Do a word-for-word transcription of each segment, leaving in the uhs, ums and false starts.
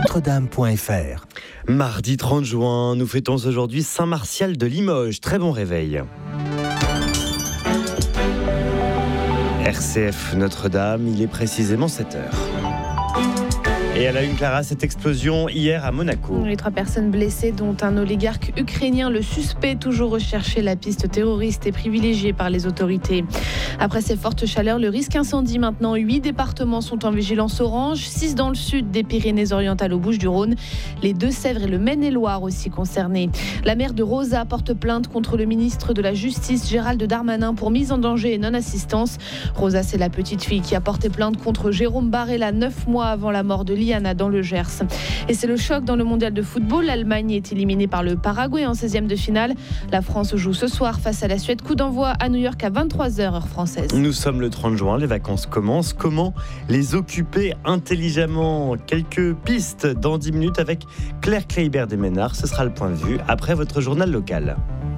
Notre-Dame point F R. Mardi trente juin, nous fêtons aujourd'hui Saint-Martial de Limoges. Très bon réveil. R C F Notre-Dame, il est précisément sept heures. Et à la une, Clara, cette explosion hier à Monaco. Les trois personnes blessées, dont un oligarque ukrainien, le suspect toujours recherché. La piste terroriste est privilégiée par les autorités. Après ces fortes chaleurs, le risque incendie maintenant. Huit départements sont en vigilance orange, six dans le sud des Pyrénées-Orientales aux Bouches-du-Rhône. Les Deux-Sèvres et le Maine-et-Loire aussi concernés. La mère de Rosa porte plainte contre le ministre de la Justice, Gérald Darmanin, pour mise en danger et non-assistance. Rosa, c'est la petite fille qui a porté plainte contre Jérôme Barella, neuf mois avant la mort de Liana dans le Gers. Et c'est le choc dans le mondial de football. L'Allemagne est éliminée par le Paraguay en seizième de finale. La France joue ce soir face à la Suède. Coup d'envoi à New York à vingt-trois heures heure française. Nous sommes le trente juin, les vacances commencent. Comment les occuper intelligemment? Quelques pistes dans dix minutes avec Claire Kleibert des Ménards. Ce sera le point de vue après votre journal local.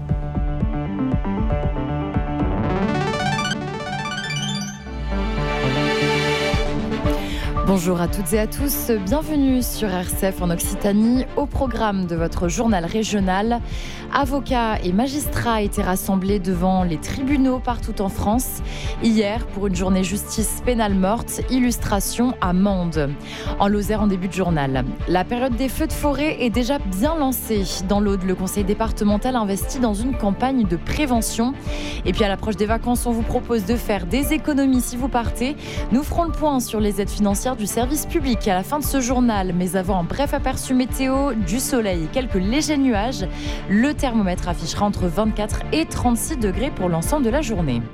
Bonjour à toutes et à tous, bienvenue sur R C F en Occitanie. Au programme de votre journal régional, avocats et magistrats étaient rassemblés devant les tribunaux partout en France. Hier, pour une journée justice pénale morte, illustration à Mende. En Lozère, en début de journal. La période des feux de forêt est déjà bien lancée. Dans l'Aude, le conseil départemental investit dans une campagne de prévention. Et puis à l'approche des vacances, on vous propose de faire des économies si vous partez. Nous ferons le point sur les aides financières du service public à la fin de ce journal. Mais avant, un bref aperçu météo, du soleil et quelques légers nuages. Le thermomètre affichera entre vingt-quatre et trente-six degrés pour l'ensemble de la journée.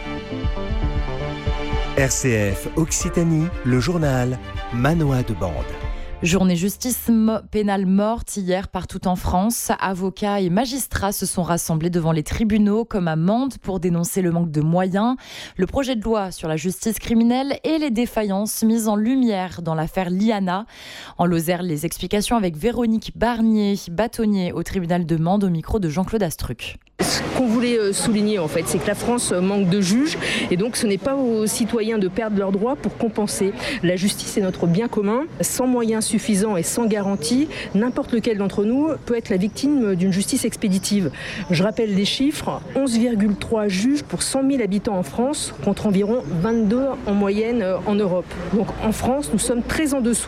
R C F Occitanie, le journal Manoa de Bande. Journée justice mo- pénale morte hier partout en France. Avocats et magistrats se sont rassemblés devant les tribunaux comme à Mende pour dénoncer le manque de moyens, le projet de loi sur la justice criminelle et les défaillances mises en lumière dans l'affaire Liana. En Lozère, les explications avec Véronique Barnier, bâtonnier au tribunal de Mende au micro de Jean-Claude Astruc. Ce qu'on voulait souligner en fait, c'est que la France manque de juges et donc ce n'est pas aux citoyens de perdre leurs droits pour compenser. La justice est notre bien commun. Sans moyens suffisants et sans garantie, n'importe lequel d'entre nous peut être la victime d'une justice expéditive. Je rappelle les chiffres, onze virgule trois juges pour cent mille habitants en France contre environ vingt-deux en moyenne en Europe. Donc en France, nous sommes très en dessous